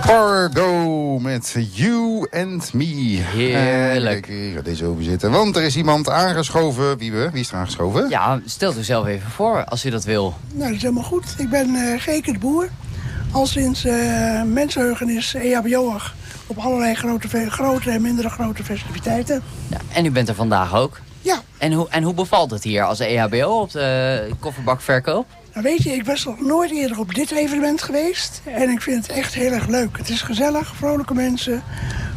Fargo met You and Me. Heerlijk. Ik ga deze overzitten, want er is iemand aangeschoven. Wie is er aangeschoven? Ja, stelt u zelf even voor, als u dat wil. Nou, dat is helemaal goed. Ik ben Geke de Boer. Al sinds mensenheugenis EHBO'er op allerlei grote en minder grote festiviteiten. Ja, en u bent er vandaag ook. Ja. En hoe bevalt het hier als EHBO op de kofferbakverkoop? Nou weet je, ik was nog nooit eerder op dit evenement geweest. En ik vind het echt heel erg leuk. Het is gezellig, vrolijke mensen.